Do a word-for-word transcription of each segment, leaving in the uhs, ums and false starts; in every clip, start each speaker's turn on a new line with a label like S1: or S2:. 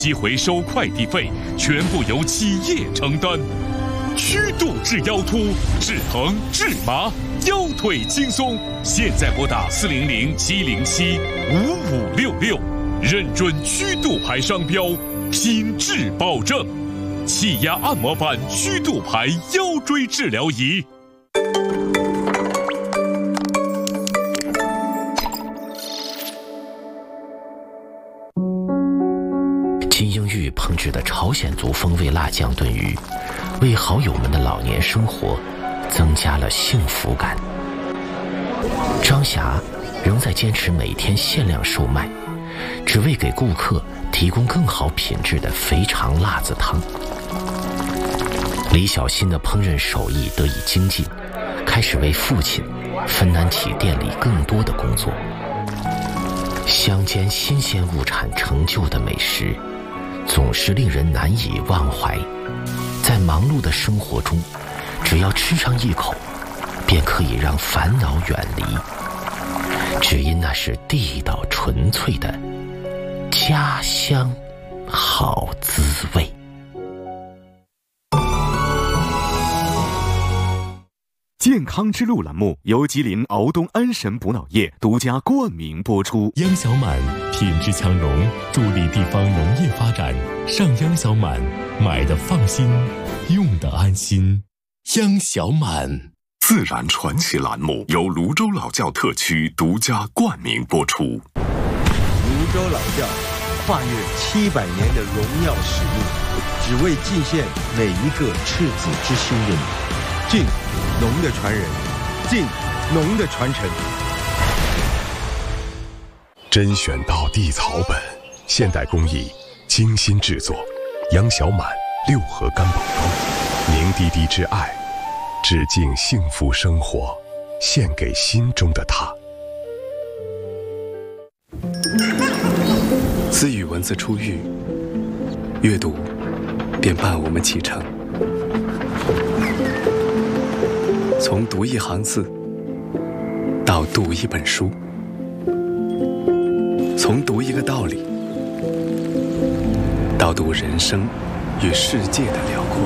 S1: 及回收快递费全部由企业承担。曲度治腰突，治疼治麻，腰腿轻松。现在拨打四零零七零七五五六六，认准曲度牌商标，品质保证。气压按摩板曲度牌腰椎治疗仪。
S2: 金英玉烹制的朝鲜族风味辣酱炖鱼，为好友们的老年生活增加了幸福感。张霞仍在坚持每天限量售卖，只为给顾客提供更好品质的肥肠辣子汤。李小新的烹饪手艺得以精进，开始为父亲分担起店里更多的工作。乡间新鲜物产成就的美食，总是令人难以忘怀。在忙碌的生活中，只要吃上一口，便可以让烦恼远离，只因那是地道纯粹的家乡好滋味。
S3: 健康之路栏目由吉林敖东安神补脑液独家冠名播出。
S4: 央小满品质强农，助力地方农业发展。上央小满，买的放心，用的安心。央小满。
S5: 自然传奇栏目由泸州老窖特区独家冠名播出。
S6: 泸州老窖跨越七百年的荣耀使命，只为祭献每一个赤子之心的你。敬农的传人，敬农的传承。
S7: 甄选到地草本，现代工艺，精心制作。杨小满六合干宝膏，凝滴滴之爱，致敬幸福生活，献给心中的他。
S8: 自与文字初遇，阅读便伴我们启程。从读一行字到读一本书，从读一个道理到读人生与世界的辽阔。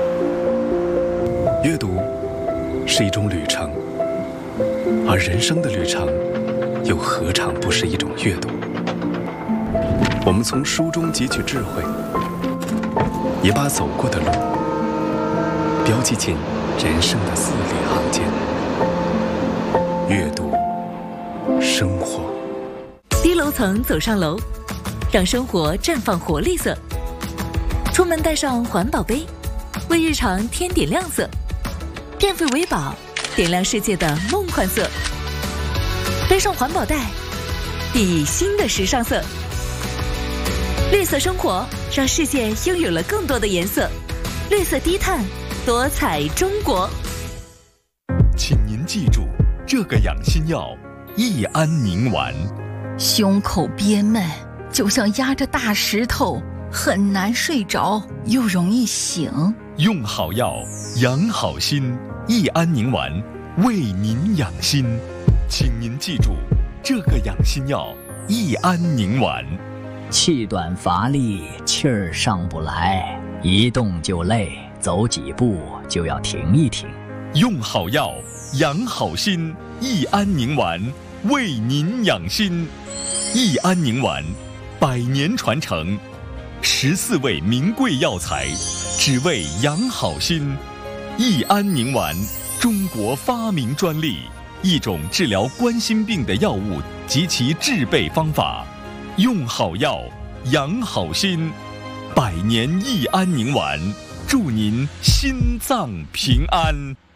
S8: 阅读是一种旅程，而人生的旅程又何尝不是一种阅读？我们从书中汲取智慧，也把走过的路标记进人生的字里行间。阅读，生活。
S9: 低楼层走上楼，让生活绽放活力色。出门带上环保杯，为日常添点亮色。变废为宝，点亮世界的梦幻色。背上环保袋，熠熠新的时尚色。绿色生活，让世界拥有了更多的颜色。绿色低碳，多彩中国。
S1: 请您记住这个养心药：益安宁丸。
S10: 胸口憋闷，就像压着大石头，很难睡着，又容易醒。
S1: 用好药，养好心。益安宁丸，为您养心。请您记住这个养心药：益安宁丸。
S11: 气短乏力，气儿上不来，一动就累，走几步就要停一停。
S1: 用好药，养好心。益安宁丸，为您养心。益安宁丸，百年传承，十四味名贵药材，只为养好心。益安宁丸，中国发明专利，一种治疗冠心病的药物及其制备方法。用好药，养好心。百年益安宁丸，祝您心脏平安。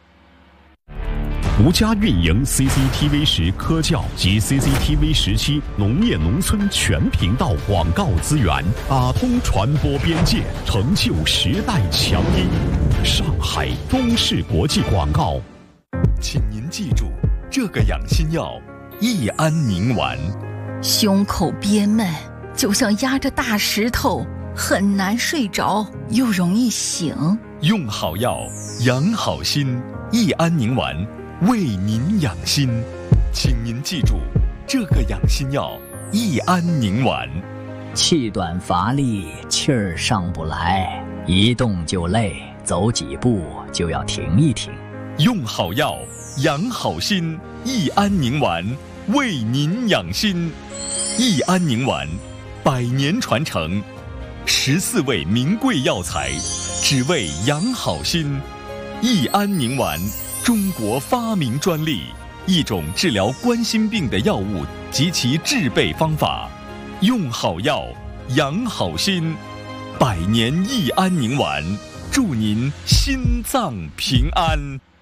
S12: 独家运营 C C T V 十科教及 C C T V 十七农业农村全频道广告资源，打通传播边界，成就时代强音。上海中视国际广告。
S1: 请您记住这个养心药：益安宁丸。
S10: 胸口憋闷，就像压着大石头，很难睡着，又容易醒。
S1: 用好药，养好心。益安宁丸，为您养心。请您记住这个养心药：益安宁丸。
S11: 气短乏力，气儿上不来，一动就累，走几步就要停一停。
S1: 用好药，养好心，益安宁丸为您养心。益安宁丸，百年传承，十四味名贵药材，只为养好心。益安宁丸，中国发明专利，一种治疗冠心病的药物及其制备方法。用好药，养好心，百年益安宁丸，祝您心脏平安。